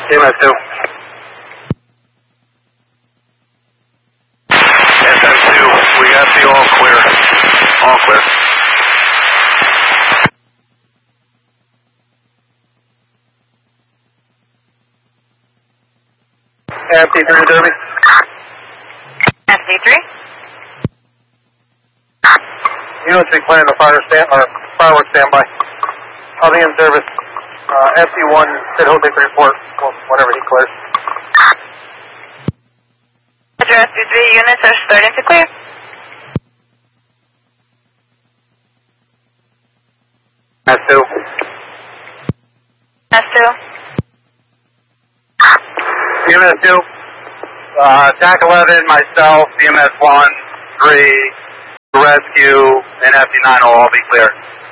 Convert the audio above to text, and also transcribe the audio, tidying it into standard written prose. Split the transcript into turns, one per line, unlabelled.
EMS2.
SM2, we got the all clear. All clear.
MC3 Derby.
MC3.
Units declaring the fireworks standby. I'll be in service. MC1 said he'll take the report whenever he clears.
Address 3 units are starting to clear.
S2.
S2.
EMS2. TAC 11, myself, EMS1, 3, rescue, and FD9 will all be clear.